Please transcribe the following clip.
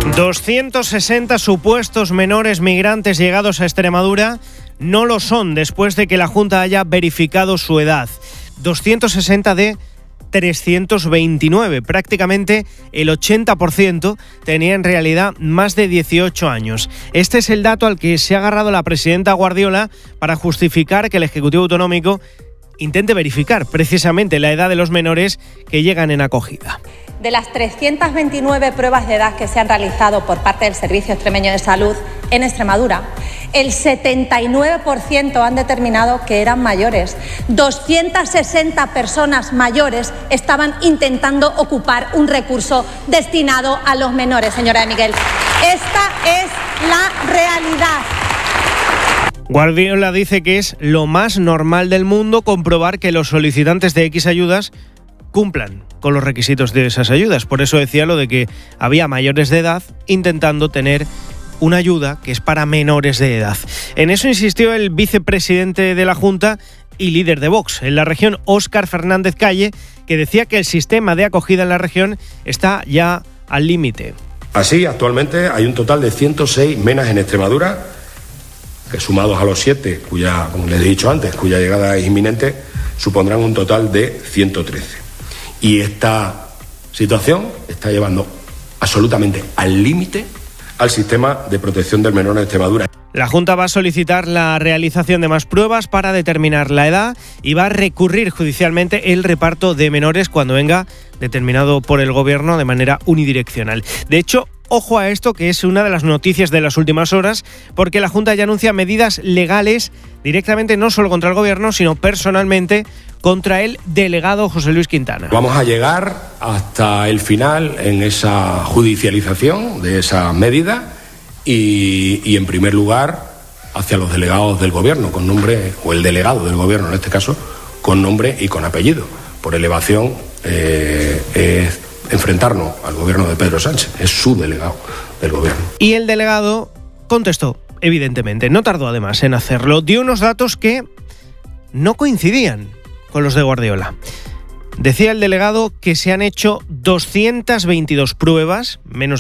260 supuestos menores migrantes llegados a Extremadura no lo son después de que la Junta haya verificado su edad. 260 de 329, prácticamente el 80% tenía en realidad más de 18 años. Este es el dato al que se ha agarrado la presidenta Guardiola para justificar que el Ejecutivo Autonómico intente verificar precisamente la edad de los menores que llegan en acogida. De las 329 pruebas de edad que se han realizado por parte del Servicio Extremeño de Salud en Extremadura, el 79% han determinado que eran mayores. 260 personas mayores estaban intentando ocupar un recurso destinado a los menores, señora de Miguel. Esta es la realidad. Guardiola dice que es lo más normal del mundo comprobar que los solicitantes de X ayudas cumplan con los requisitos de esas ayudas. Por eso decía lo de que había mayores de edad intentando tener una ayuda que es para menores de edad. En eso insistió el vicepresidente de la Junta y líder de Vox en la región, Óscar Fernández Calle, que decía que el sistema de acogida en la región está ya al límite. Así, actualmente hay un total de 106 menas en Extremadura, que sumados a los 7, como les he dicho antes, cuya llegada es inminente, supondrán un total de 113. Y esta situación está llevando absolutamente al límite al sistema de protección del menor en Extremadura. La Junta va a solicitar la realización de más pruebas para determinar la edad y va a recurrir judicialmente el reparto de menores cuando venga determinado por el Gobierno de manera unidireccional. De hecho, ojo a esto, que es una de las noticias de las últimas horas, porque la Junta ya anuncia medidas legales directamente no solo contra el Gobierno, sino personalmente contra el delegado José Luis Quintana. Vamos a llegar hasta el final en esa judicialización de esa medida y en primer lugar hacia los delegados del Gobierno con nombre, o el delegado del Gobierno en este caso, con nombre y con apellido. Por elevación es enfrentarnos al Gobierno de Pedro Sánchez, es su delegado del Gobierno. Y el delegado contestó, evidentemente, no tardó además en hacerlo, dio unos datos que no coincidían con los de Guardiola. Decía el delegado que se han hecho 222 pruebas, menos